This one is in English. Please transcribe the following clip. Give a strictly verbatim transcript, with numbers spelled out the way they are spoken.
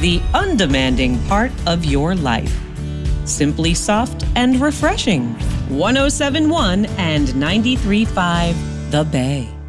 the undemanding part of your life. Simply soft and refreshing. one oh seven point one and ninety-three point five The Bay.